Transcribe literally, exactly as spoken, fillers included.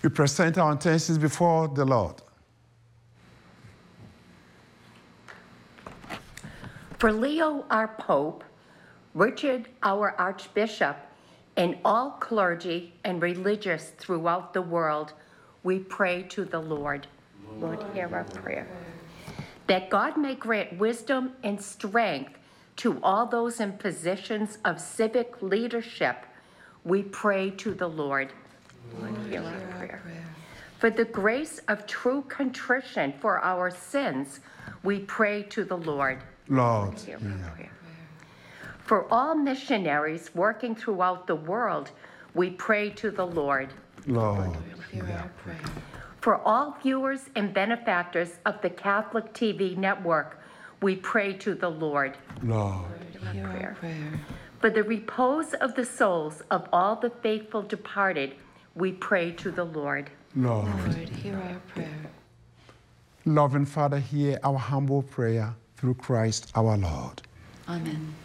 We present our intentions before the Lord. For Leo, our Pope, Richard, our Archbishop, and all clergy and religious throughout the world, we pray to the Lord. Lord, hear our prayer. That God may grant wisdom and strength to all those in positions of civic leadership, we pray to the Lord. Lord, hear our prayer. For the grace of true contrition for our sins, we pray to the Lord. Lord, Hear hear. our prayer. For all missionaries working throughout the world, we pray to the Lord. Lord, Hear our prayer. For all viewers and benefactors of the Catholic T V network, we pray to the Lord. Lord, Hear our prayer. For the repose of the souls of all the faithful departed, we pray to the Lord. Lord. Lord, hear our prayer. Loving Father, hear our humble prayer through Christ our Lord. Amen.